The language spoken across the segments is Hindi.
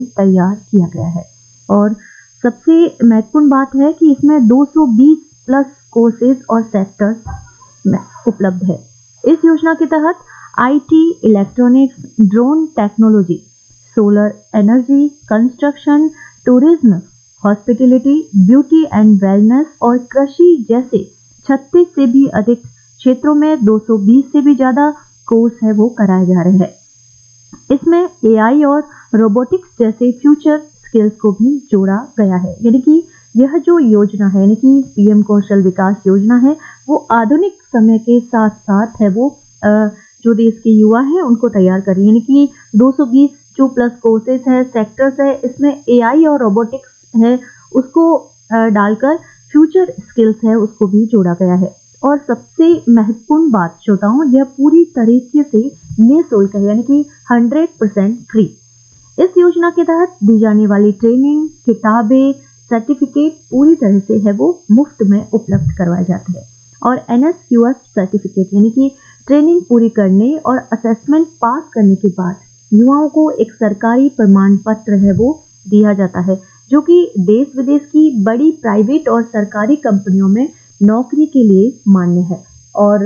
तैयार किया गया है। और सबसे महत्वपूर्ण बात है कि इसमें 220 प्लस कोर्सेज और सेक्टर्स में उपलब्ध है। इस योजना के तहत IT, electronics, drone technology, solar energy, construction, tourism, hospitality, beauty and wellness और कृषि जैसे 36 से भी अधिक क्षेत्रों में 220 से भी ज्यादा कोर्स है वो कराए जा रहे हैं। इसमें एआई और रोबोटिक्स जैसे फ्यूचर स्किल्स को भी जोड़ा गया है। यानी कि यह जो योजना है, यानी कि पीएम कौशल विकास योजना है, वो आधुनिक समय के साथ साथ है वो जो देश के युवा हैं उनको तैयार कर रही है। यानी कि 220 जो प्लस कोर्सेज है, सेक्टर्स है, इसमें एआई और रोबोटिक्स है उसको डालकर फ्यूचर स्किल्स है उसको भी जोड़ा गया है। और सबसे महत्वपूर्ण बात श्रोताओं, यह पूरी तरीके से निःशुल्क है, यानी कि 100% फ्री। इस योजना के तहत दी जाने वाली ट्रेनिंग, किताबें, सर्टिफिकेट पूरी तरह से है वो मुफ्त में उपलब्ध करवाए जाते हैं। और एनएसक्यूएफ सर्टिफिकेट यानी कि ट्रेनिंग पूरी करने और असेसमेंट पास करने के बाद युवाओं को एक सरकारी प्रमाण पत्र है वो दिया जाता है, जो कि देश विदेश की बड़ी प्राइवेट और सरकारी कंपनियों में नौकरी के लिए मान्य है। और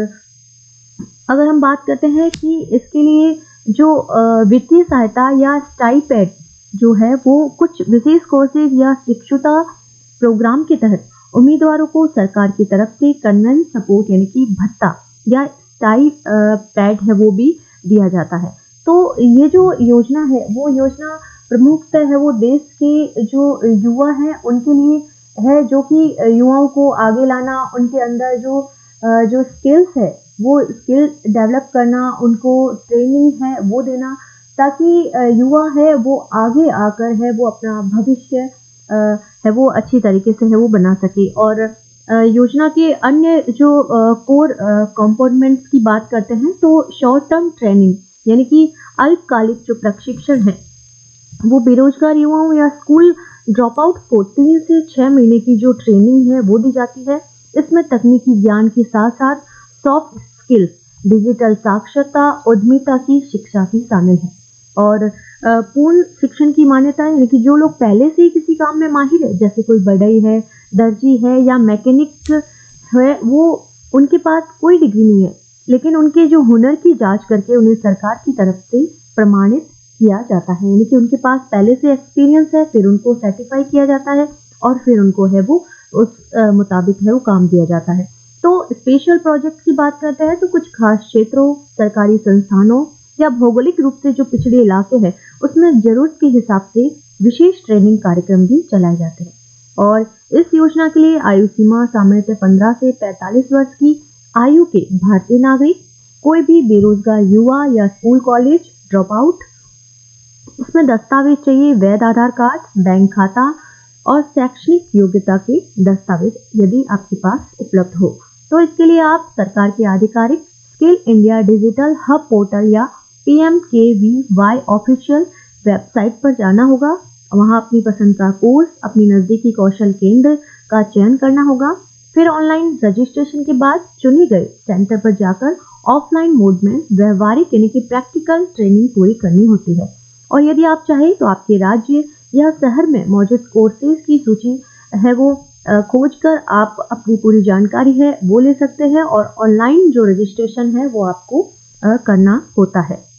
अगर हम बात करते हैं कि इसके लिए जो वित्तीय सहायता या स्टाइपेंड जो है वो कुछ विशेष कोर्सेज या शिक्षुता प्रोग्राम के तहत उम्मीदवारों को सरकार की तरफ से कन्वेंस सपोर्ट यानी कि भत्ता या स्टाइपेंड है वो भी दिया जाता है। तो ये जो योजना है वो योजना प्रमुखतः है वो देश के जो युवा हैं उनके लिए है, जो कि युवाओं को आगे लाना, उनके अंदर जो स्किल्स है वो स्किल डेवलप करना, उनको ट्रेनिंग है वो देना, ताकि युवा है वो आगे आकर है वो अपना भविष्य है वो अच्छी तरीके से है वो बना सके। और योजना के अन्य जो कोर कंपोनेंट्स की बात करते हैं तो शॉर्ट टर्म ट्रेनिंग यानी कि अल्पकालिक जो प्रशिक्षण है वो बेरोजगार युवाओं या स्कूल ड्रॉप आउट को 3 से 6 महीने की जो ट्रेनिंग है वो दी जाती है। इसमें तकनीकी ज्ञान के साथ साथ सॉफ्ट स्किल्स, डिजिटल साक्षरता, उद्यमिता की शिक्षा भी शामिल है। और पूर्ण शिक्षण की मान्यता यानी कि जो लोग पहले से ही किसी काम में माहिर है, जैसे कोई बढ़ई है, दर्जी है या मैकेनिक है, वो उनके पास कोई डिग्री नहीं है, लेकिन उनके जो हुनर की जांच करके उन्हें सरकार की तरफ से प्रमाणित किया जाता है। यानी कि उनके पास पहले से एक्सपीरियंस है, फिर उनको सर्टिफाई किया जाता है और फिर उनको है वो उस मुताबिक है वो काम दिया जाता है। तो स्पेशल प्रोजेक्ट की बात करते हैं तो कुछ खास क्षेत्रों, सरकारी संस्थानों या भौगोलिक रूप से जो पिछड़े इलाके हैं उसमें जरूरत के हिसाब से विशेष ट्रेनिंग कार्यक्रम भी चलाए जाते हैं। और इस योजना के लिए आयु सीमा सामान्यतः 15 से 45 वर्ष की आयु के भारतीय नागरिक, कोई भी बेरोजगार युवा या स्कूल कॉलेज ड्रॉप आउट। इसमें दस्तावेज चाहिए वैध आधार कार्ड, बैंक खाता और शैक्षणिक योग्यता के दस्तावेज यदि आपके पास उपलब्ध हो। तो इसके लिए आप सरकार के आधिकारिक skill India digital hub portal या PMKVY ऑफिशियल वेबसाइट पर जाना होगा। वहां अपनी पसंद का कोर्स, अपनी नजदीकी कौशल केंद्र का चयन करना होगा। फिर ऑनलाइन रजिस्ट्रेशन के बाद चुने गए सेंटर पर जाकर ऑफलाइन मोड में व्यवहारिक यानी कि प्रैक्टिकल ट्रेनिंग पूरी करनी होती है। और यदि आप चाहें तो आपके राज्य या शहर में मौजूद कोर्सेज की सूची है वो खोज कर आप अपनी पूरी जानकारी है वो ले सकते हैं और ऑनलाइन जो रजिस्ट्रेशन है वो आपको करना होता है।